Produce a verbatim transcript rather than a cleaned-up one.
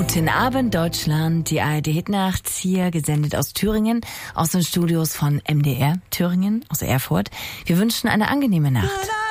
Guten Abend, Deutschland. Die A R D-Hitnacht hier, gesendet aus Thüringen, aus den Studios von M D R Thüringen, aus Erfurt. Wir wünschen eine angenehme Nacht.